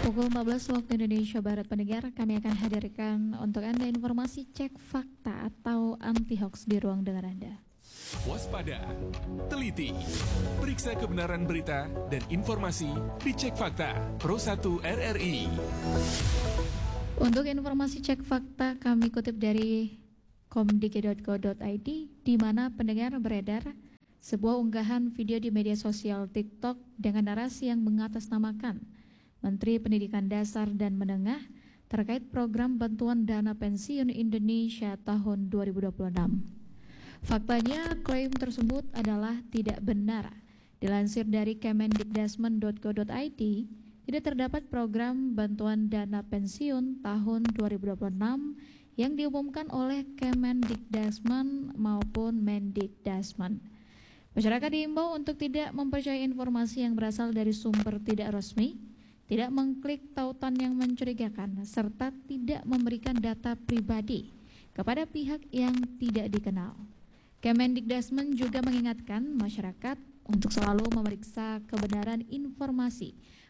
Pukul 14 waktu Indonesia Barat pendengar, kami akan hadirkan untuk Anda informasi cek fakta atau anti hoax di ruang dengar Anda. Waspada, teliti, periksa kebenaran berita dan informasi di Cek Fakta Pro 1 RRI. Untuk informasi cek fakta kami kutip dari komdiki.co.id, di mana pendengar beredar sebuah unggahan video di media sosial TikTok dengan narasi yang mengatasnamakan Menteri Pendidikan Dasar dan Menengah terkait program bantuan dana pensiun Indonesia tahun 2026. Faktanya, klaim tersebut adalah tidak benar. Dilansir dari kemendikdasmen.go.id, tidak terdapat program bantuan dana pensiun tahun 2026 yang diumumkan oleh Kemendikdasmen maupun Mendikdasmen. Masyarakat diimbau untuk tidak mempercayai informasi yang berasal dari sumber tidak resmi, tidak mengklik tautan yang mencurigakan, serta tidak memberikan data pribadi kepada pihak yang tidak dikenal. Kemendikdasmen juga mengingatkan masyarakat untuk selalu memeriksa kebenaran informasi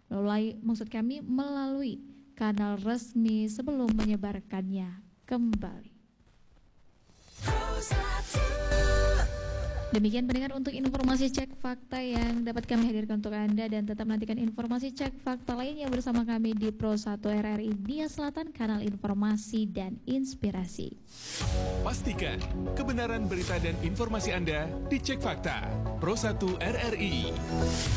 melalui kanal resmi sebelum menyebarkannya kembali. Demikian pendengar untuk informasi cek fakta yang dapat kami hadirkan untuk Anda, dan tetap nantikan informasi cek fakta lainnya bersama kami di Pro 1 RRI Dia Selatan, kanal informasi dan inspirasi. Pastikan kebenaran berita dan informasi Anda di Cek Fakta Pro 1 RRI.